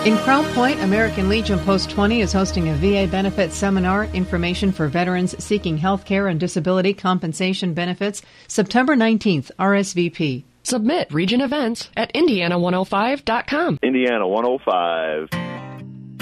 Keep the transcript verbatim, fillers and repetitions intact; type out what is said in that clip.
In Crown Point, American Legion Post twenty is hosting a V A benefit seminar, information for veterans seeking health care and disability compensation benefits, September nineteenth, R S V P. Submit Region Events at Indiana one oh five dot com. Indiana one oh five.